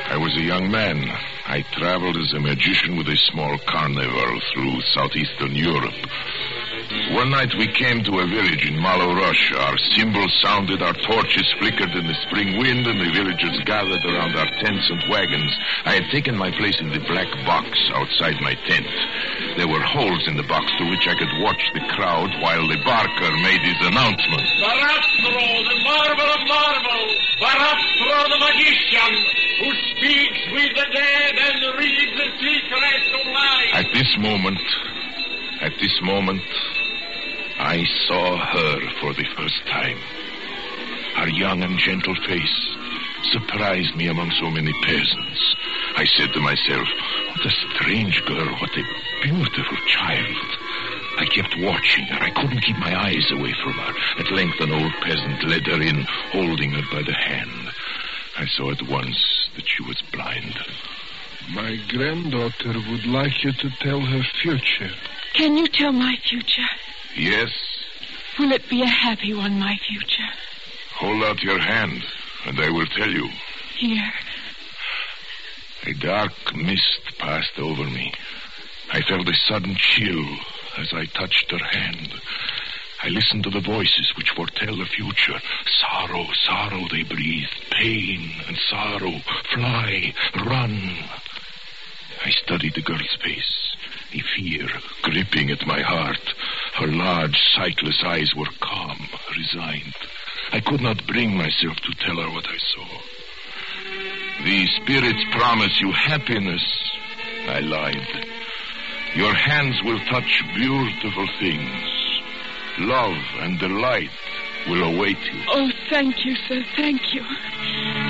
I was a young man. I traveled as a magician with a small carnival through southeastern Europe. One night we came to a village in Maloroche. Our cymbals sounded, our torches flickered in the spring wind, and the villagers gathered around our tents and wagons. I had taken my place in the black box outside my tent. There were holes in the box through which I could watch the crowd while the barker made his announcement. Sarastro, the marvel of marvels. Sarastro, the magician, who speaks with the dead and reads the secrets of life. At this moment, I saw her for the first time. Her young and gentle face surprised me among so many peasants. I said to myself, what a strange girl, what a beautiful child. I kept watching her. I couldn't keep my eyes away from her. At length, an old peasant led her in, holding her by the hand. I saw at once that she was blind. My granddaughter would like you to tell her future. Can you tell my future? Yes. Will it be a happy one, my future? Hold out your hand, and I will tell you. Here. A dark mist passed over me. I felt a sudden chill as I touched her hand. I listened to the voices which foretell the future. Sorrow, sorrow, they breathe. Pain and sorrow. Fly, run. I studied the girl's face, a fear gripping at my heart. Her large, sightless eyes were calm, resigned. I could not bring myself to tell her what I saw. The spirits promise you happiness. I lied. Your hands will touch beautiful things. Love and delight will await you. Oh, thank you, sir, thank you.